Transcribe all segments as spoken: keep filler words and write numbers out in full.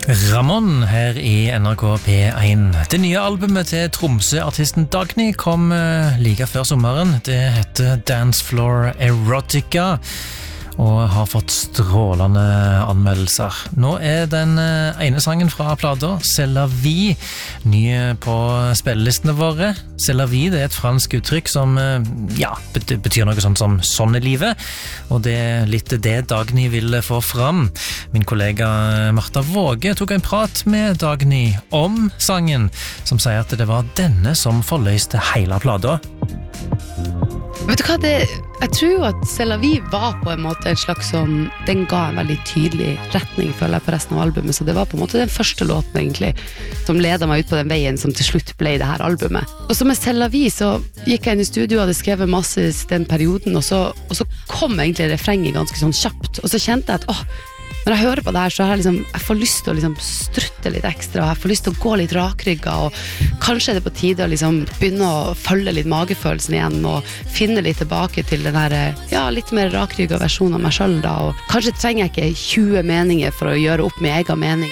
Ramon her i N R K P én. Det nye albumet til Tromsø-artisten Dagny kom like før sommeren. Det heter Dance Floor Erotica og har fått strålende anmeldelser. Nå er den ene sangen fra plata, C'est la vie, ny på spillelistene våre. C'est la vie, det er et fransk uttrykk som ja, betyr noe sånt som sånn er livet, og det er litt det Dagny ville få fram. Min kollega Martha Våge tok en prat med Dagny om sangen, som sier at det var denne som forløste hele plata. Vet du hva, det, jeg tror jo at C'est la vie var på en måte en slags som, den ga en veldig tydelig retning, føler jeg, på resten av albumet, så det var på en måte den første låten egentlig, som ledet meg ut på den veien som til slutt ble det her albumet. Og så med C'est la vie så gikk jeg inn i studio og hadde skrevet masse i den perioden, og så, og så kom egentlig refrenget ganske sånn kjapt, og så kjente jeg at, åh, når jeg hører på det her, så har jeg liksom, jeg får lyst til å liksom strutte litt ekstra, og jeg får lyst til å gå litt rakrygget, og kanskje er det på tide å liksom begynne å følge litt magefølelsen igjen, og finne litt tilbake til den her, ja, litt mer rakrygget versjonen av meg selv da, og kanskje trenger jeg ikke tjue meninger for å gjøre opp min egen mening.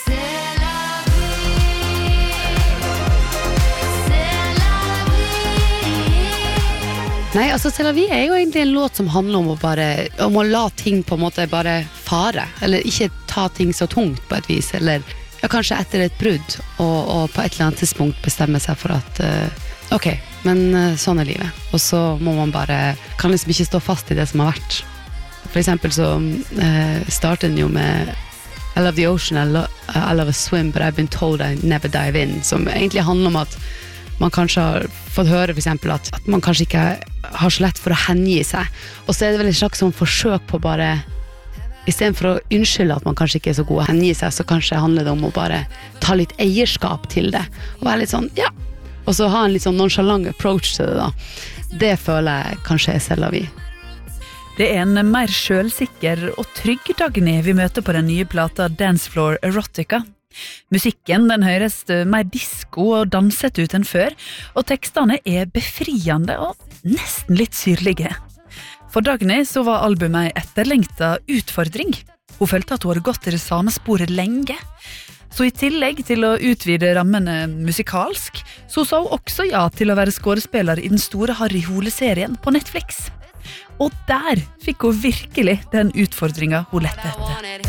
Nei, altså C'est la vie er jo egentlig en låt som handler om å bare, om å la ting på en måte bare fare, eller ikke ta ting så tungt på et vis, eller ja, kanskje etter et brudd, og, og på et eller annet tidspunkt bestemme seg for at, uh, ok, men uh, sånn er livet. Og så må man bare, kan liksom ikke stå fast i det som har vært. For eksempel så uh, starter den jo med I love the ocean, I, lo I love a swim, but I've been told I never dive in, som egentlig handler om at man kanskje har fått høre for eksempel at, at man kanskje ikke har så lett for å hengi seg, og så er det vel en slags sånn forsøk på bare, i stedet for å unnskylde at man kanskje ikke er så god å hengi seg, så kanskje handler det om å bare ta litt eierskap til det, og være litt sånn, ja, og så ha en litt sånn nonchalant approach til det da. Det føler jeg kanskje er C'est la vie. Det er en mer selvsikker og trygg Dagny vi møter på den nye plata Dance Floor Erotica. Musikken den høres mer disco og danset ut enn før, og tekstene er befriende og nesten litt syrlige. For Dagny så var albumet en etterlengtet utfordring. Hun følte at hun hadde gått i det samme sporet lenge. Så i tillegg til å utvide rammene musikalsk, så sa hun også ja til å være skuespiller i den store Harry Hole-serien på Netflix. Og der fikk hun virkelig den utfordringen hun lette etter.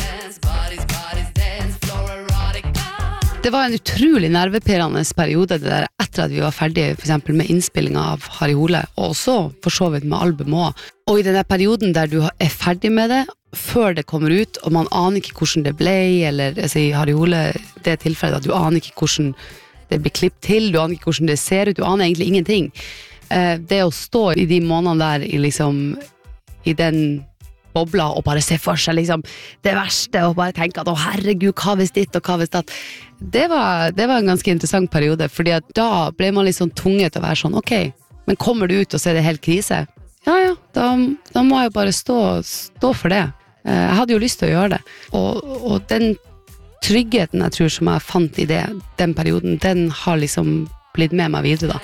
Det var en utrolig nervepirrende periode det der, etter at vi var ferdige for eksempel med innspillingen av Harry Hole, og også for så vidt med albumet også. Og i denne perioden der du er ferdig med det, før det kommer ut, og man aner ikke hvordan det ble, eller altså, i Harry Hole, det er tilfellet at du aner ikke hvordan det blir klippet til, du aner ikke hvordan det ser ut, du aner egentlig ingenting. Det å stå i de månedene der, i, liksom, i den bobla, og bare se for seg liksom, det verste, og bare tenke at, å herregud, hva hvis ditt, og hva hvis datt. Det var, det var en ganske interessant periode, fordi at da ble man litt sånn tvunget til å være sånn, ok, men kommer du ut og ser det helt krise? Ja, ja, da, da må jeg bare stå, stå for det. Jeg hadde jo lyst til å gjøre det. Og, og den tryggheten jeg tror som jeg fant i det, den perioden, den har liksom blitt med meg videre da.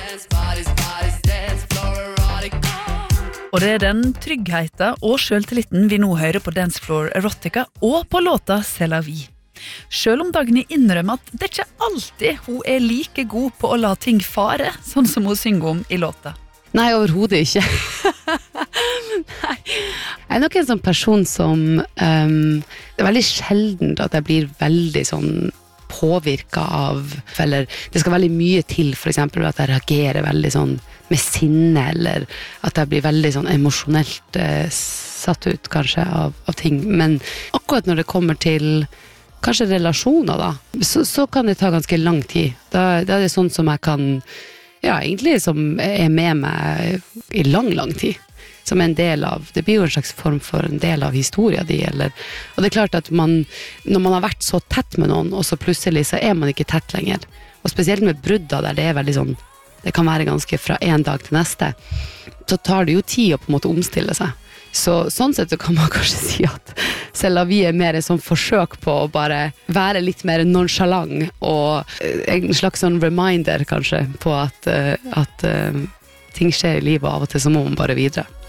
Og det er den tryggheten og selvtilliten vi nå hører på Dance Floor Erotica og på låta C'est la vie. Selv om Dagny innrømmer at det ikke alltid hun er like god på å la ting fare, sånn som hun synger om i låta. Nei, overhodet ikke. Nei. Jeg er nok en sånn person som um, det er veldig sjeldent at jeg blir veldig sånn påvirket av, eller det skal veldig mye til for eksempel at jeg reagerer veldig sånn med sinne, eller at jeg blir veldig sånn emosjonelt eh, satt ut kanskje av, av ting, men akkurat når det kommer til kanskje relasjoner da, så, så kan det ta ganske lang tid. Da, da er det sånn som jeg kan, ja egentlig som er med meg i lang, lang tid. Som en del av, det blir jo en slags form for en del av historien di, eller, og det er klart at man, når man har vært så tett med noen, og så plutselig så er man ikke tett lenger, og spesielt med brudda der det er veldig sånn, det kan være ganske fra en dag til neste, så tar det jo tid å på en måte omstille seg. Så sånn sett så kan man kanskje si at selv om vi er mer en sånn forsøk på å bare være litt mer nonchalant, og en slags sånn reminder kanskje på at, at ting skjer i livet, og av og til så må man bare videre.